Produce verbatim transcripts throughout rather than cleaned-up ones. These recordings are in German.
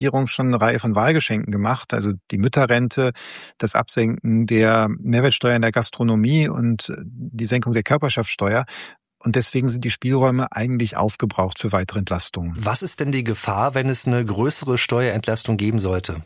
Regierung schon eine Reihe von Wahlgeschenken gemacht, also die Mütterrente, das Absenken der Mehrwertsteuer in der Gastronomie und die Senkung der Körperschaftsteuer. Und deswegen sind die Spielräume eigentlich aufgebraucht für weitere Entlastungen. Was ist denn die Gefahr, wenn es eine größere Steuerentlastung geben sollte?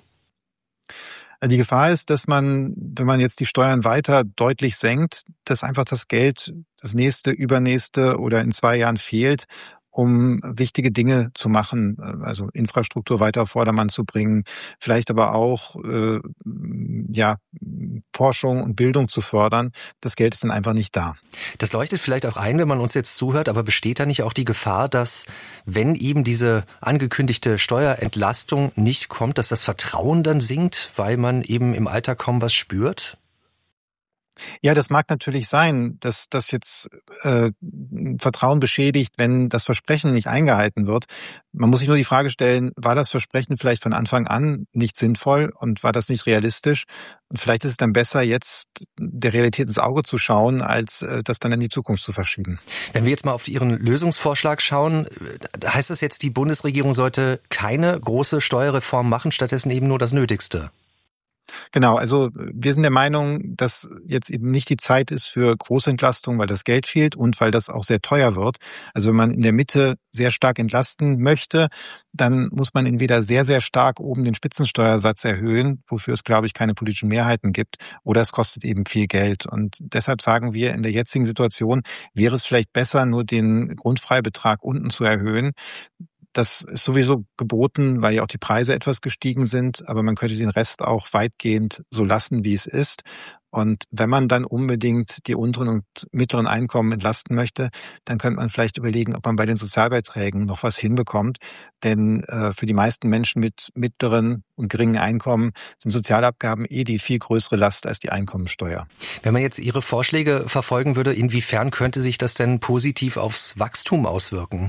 Die Gefahr ist, dass man, wenn man jetzt die Steuern weiter deutlich senkt, dass einfach das Geld das nächste, übernächste oder in zwei Jahren fehlt, um wichtige Dinge zu machen, also Infrastruktur weiter auf Vordermann zu bringen, vielleicht aber auch äh, ja Forschung und Bildung zu fördern. Das Geld ist dann einfach nicht da. Das leuchtet vielleicht auch ein, wenn man uns jetzt zuhört, aber besteht da nicht auch die Gefahr, dass, wenn eben diese angekündigte Steuerentlastung nicht kommt, dass das Vertrauen dann sinkt, weil man eben im Alltag kaum was spürt? Ja, das mag natürlich sein, dass das jetzt äh, Vertrauen beschädigt, wenn das Versprechen nicht eingehalten wird. Man muss sich nur die Frage stellen, war das Versprechen vielleicht von Anfang an nicht sinnvoll und war das nicht realistisch? Und vielleicht ist es dann besser, jetzt der Realität ins Auge zu schauen, als äh, das dann in die Zukunft zu verschieben. Wenn wir jetzt mal auf Ihren Lösungsvorschlag schauen, heißt das jetzt, die Bundesregierung sollte keine große Steuerreform machen, stattdessen eben nur das Nötigste? Genau, also wir sind der Meinung, dass jetzt eben nicht die Zeit ist für große Entlastung, weil das Geld fehlt und weil das auch sehr teuer wird. Also wenn man in der Mitte sehr stark entlasten möchte, dann muss man entweder sehr, sehr stark oben den Spitzensteuersatz erhöhen, wofür es, glaube ich, keine politischen Mehrheiten gibt, oder es kostet eben viel Geld. Und deshalb sagen wir, in der jetzigen Situation wäre es vielleicht besser, nur den Grundfreibetrag unten zu erhöhen. Das ist sowieso geboten, weil ja auch die Preise etwas gestiegen sind, aber man könnte den Rest auch weitgehend so lassen, wie es ist. Und wenn man dann unbedingt die unteren und mittleren Einkommen entlasten möchte, dann könnte man vielleicht überlegen, ob man bei den Sozialbeiträgen noch was hinbekommt. Denn äh, für die meisten Menschen mit mittleren und geringen Einkommen sind Sozialabgaben eh die viel größere Last als die Einkommensteuer. Wenn man jetzt Ihre Vorschläge verfolgen würde, inwiefern könnte sich das denn positiv aufs Wachstum auswirken?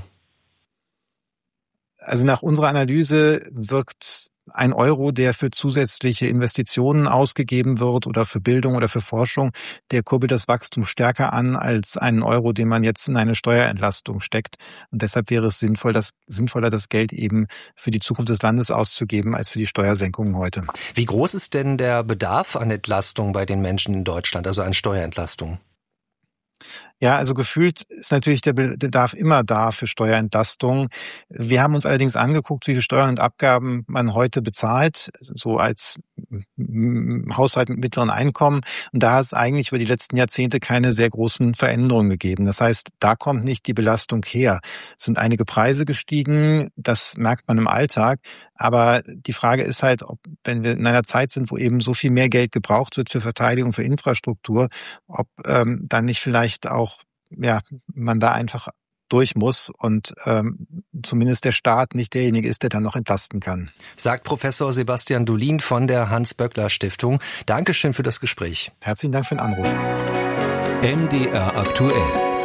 Also nach unserer Analyse wirkt ein Euro, der für zusätzliche Investitionen ausgegeben wird oder für Bildung oder für Forschung, der kurbelt das Wachstum stärker an als einen Euro, den man jetzt in eine Steuerentlastung steckt. Und deshalb wäre es sinnvoll, das, sinnvoller, das Geld eben für die Zukunft des Landes auszugeben, als für die Steuersenkungen heute. Wie groß ist denn der Bedarf an Entlastung bei den Menschen in Deutschland, also an Steuerentlastung? Ja, also gefühlt ist natürlich der Bedarf immer da für Steuerentlastung. Wir haben uns allerdings angeguckt, wie viel Steuern und Abgaben man heute bezahlt, so als Haushalt mit mittleren Einkommen. Und da hat es eigentlich über die letzten Jahrzehnte keine sehr großen Veränderungen gegeben. Das heißt, da kommt nicht die Belastung her. Es sind einige Preise gestiegen, das merkt man im Alltag. Aber die Frage ist halt, ob, wenn wir in einer Zeit sind, wo eben so viel mehr Geld gebraucht wird für Verteidigung, für Infrastruktur, ob ähm, dann nicht vielleicht auch ja, man da einfach durch muss und ähm, zumindest der Staat nicht derjenige ist, der dann noch entlasten kann. Sagt Professor Sebastian Dolin von der Hans-Böckler-Stiftung. Dankeschön für das Gespräch. Herzlichen Dank für den Anruf. M D R aktuell.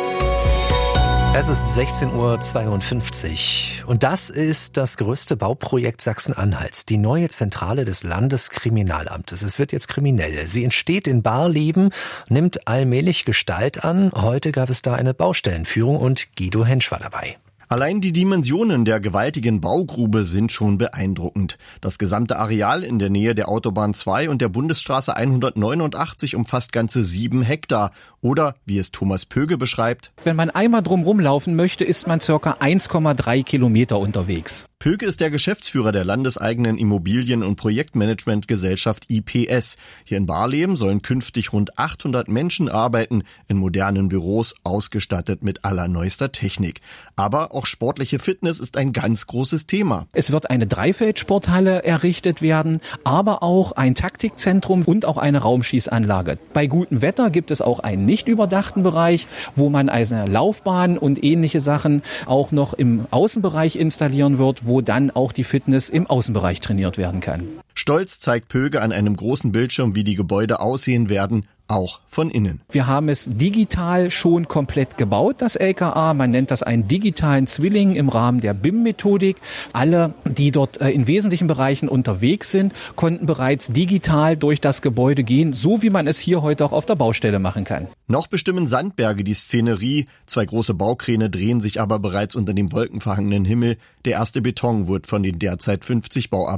Es ist sechzehn Uhr zweiundfünfzig und das ist das größte Bauprojekt Sachsen-Anhalts, die neue Zentrale des Landeskriminalamtes. Es wird jetzt kriminell. Sie entsteht in Barleben, nimmt allmählich Gestalt an. Heute gab es da eine Baustellenführung und Guido Hensch war dabei. Allein die Dimensionen der gewaltigen Baugrube sind schon beeindruckend. Das gesamte Areal in der Nähe der Autobahn zwei und der Bundesstraße hundertneunundachtzig umfasst ganze sieben Hektar. Oder, wie es Thomas Pöge beschreibt: Wenn man einmal drum rumlaufen möchte, ist man circa eins Komma drei Kilometer unterwegs. Pöge ist der Geschäftsführer der landeseigenen Immobilien- und Projektmanagementgesellschaft I P S. Hier in Barleben sollen künftig rund achthundert Menschen arbeiten, in modernen Büros, ausgestattet mit allerneuester Technik. Aber auch sportliche Fitness ist ein ganz großes Thema. Es wird eine Dreifeldsporthalle errichtet werden, aber auch ein Taktikzentrum und auch eine Raumschießanlage. Bei gutem Wetter gibt es auch einen nicht überdachten Bereich, wo man eine Laufbahn und ähnliche Sachen auch noch im Außenbereich installieren wird, wo dann auch die Fitness im Außenbereich trainiert werden kann. Stolz zeigt Pöge an einem großen Bildschirm, wie die Gebäude aussehen werden, auch von innen. Wir haben es digital schon komplett gebaut, das L K A. Man nennt das einen digitalen Zwilling im Rahmen der B I M-Methodik. Alle, die dort in wesentlichen Bereichen unterwegs sind, konnten bereits digital durch das Gebäude gehen, so wie man es hier heute auch auf der Baustelle machen kann. Noch bestimmen Sandberge die Szenerie. Zwei große Baukräne drehen sich aber bereits unter dem wolkenverhangenen Himmel. Der erste Beton wird von den derzeit fünfzig Bauarbeitern